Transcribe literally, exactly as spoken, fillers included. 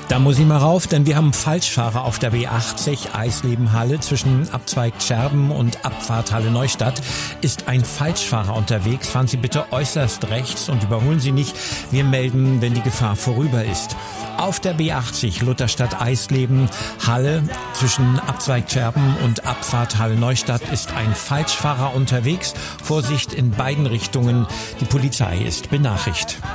Da muss ich mal rauf, denn wir haben Falschfahrer auf der B achtzig Eisleben-Halle zwischen Abzweig Scherben und Abfahrt Halle Neustadt. Ist ein Falschfahrer unterwegs, fahren Sie bitte äußerst rechts und überholen Sie nicht. Wir melden, wenn die Gefahr vorüber ist. Auf der B achtzig Lutherstadt Eisleben Halle zwischen Abzweig Scherben und Abfahrt Halle Neustadt ist ein Falschfahrer unterwegs. Vorsicht in beiden Richtungen. Die Polizei ist benachrichtigt.